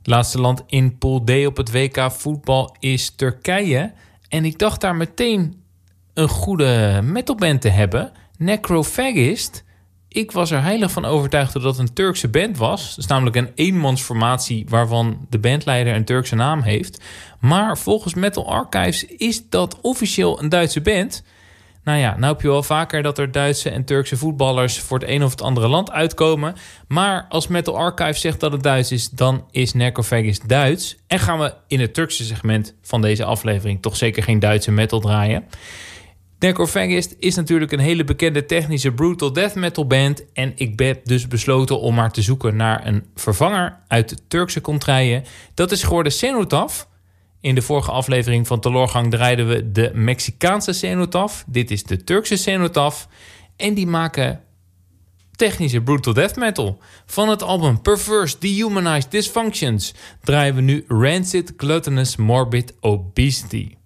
Het laatste land in Pool D op het WK voetbal is Turkije. En ik dacht daar meteen een goede metalband te hebben. Necrophagist. Ik was er heilig van overtuigd dat het een Turkse band was. Het is namelijk een eenmansformatie waarvan de bandleider een Turkse naam heeft. Maar volgens Metal Archives is dat officieel een Duitse band. Nou ja, nou heb je wel vaker dat er Duitse en Turkse voetballers voor het een of het andere land uitkomen. Maar als Metal Archive zegt dat het Duits is, dan is Necrophagist Duits. En gaan we in het Turkse segment van deze aflevering toch zeker geen Duitse metal draaien. Necrophagist is natuurlijk een hele bekende technische brutal death metal band. En ik heb dus besloten om maar te zoeken naar een vervanger uit de Turkse contraien. Dat is geworden Cenotaph. In de vorige aflevering van Teloorgang draaiden we de Mexicaanse Cenotaph. Dit is de Turkse Cenotaph. En die maken technische brutal death metal. Van het album Perverse Dehumanized Dysfunctions draaien we nu Rancid Gluttonous Morbid Obesity.